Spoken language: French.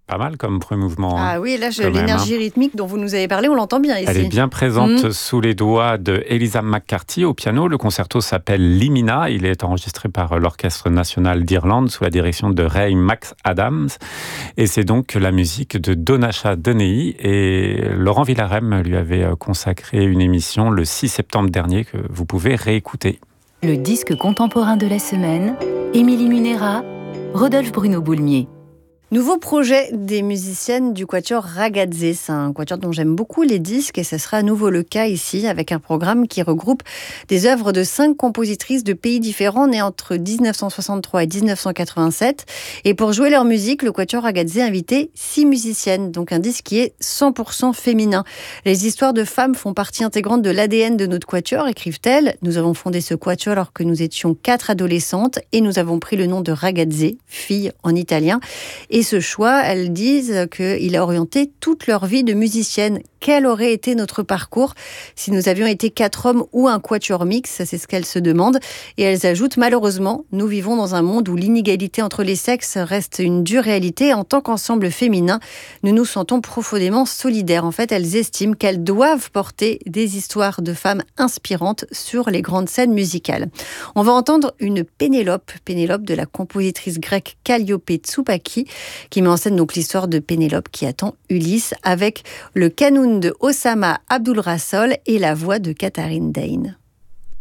pas mal comme premier mouvement. Ah oui, là, quand l'énergie rythmique dont vous nous avez parlé, on l'entend bien ici. Elle est bien présente sous les doigts de Elisa McCarthy au piano. Le concerto s'appelle Limina. Il est enregistré par l'Orchestre national d'Irlande sous la direction de Ray McAdams. Et c'est donc la musique de Donacha Dennehy. Et Laurent Villarem lui avait consacré une émission le 6 septembre dernier que vous pouvez réécouter. Le disque contemporain de la semaine, Émilie Munera, Rodolphe Bruno-Boulmier. Nouveau projet des musiciennes du quatuor Ragazze. C'est un quatuor dont j'aime beaucoup les disques et ce sera à nouveau le cas ici avec un programme qui regroupe des œuvres de 5 compositrices de pays différents nées entre 1963 et 1987. Et pour jouer leur musique, le quatuor Ragazze a invité 6 musiciennes, donc un disque qui est 100% féminin. Les histoires de femmes font partie intégrante de l'ADN de notre quatuor, écrivent-elles. Nous avons fondé ce quatuor alors que nous étions 4 adolescentes et nous avons pris le nom de Ragazze, fille en italien. Et ce choix, elles disent qu'il a orienté toute leur vie de musicienne. Quel aurait été notre parcours si nous avions été 4 hommes ou un quatuor mix? C'est ce qu'elles se demandent. Et elles ajoutent, malheureusement, nous vivons dans un monde où l'inégalité entre les sexes reste une dure réalité. En tant qu'ensemble féminin, nous nous sentons profondément solidaires. En fait, elles estiment qu'elles doivent porter des histoires de femmes inspirantes sur les grandes scènes musicales. On va entendre une Pénélope de la compositrice grecque Calliope Tsoupaki, qui met en scène donc l'histoire de Pénélope qui attend Ulysse avec le canoun de Osama Abdulrasol et la voix de Katharine Dane.